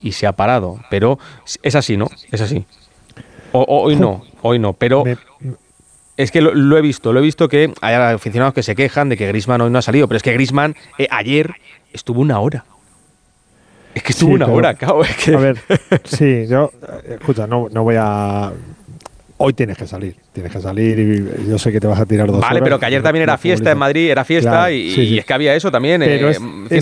y se ha parado. Pero es así, ¿no? Es así. Hoy no, pero es que lo he visto que hay aficionados que se quejan de que Griezmann hoy no ha salido, pero es que Griezmann ayer estuvo una hora. Es que estuvo una hora, claro. Es que... A ver, sí, yo, escucha, no voy a... Hoy tienes que salir y yo sé que te vas a tirar 2 horas. Vale, pero que ayer también era fiesta en Madrid, era fiesta, claro, y es que había eso también. Pero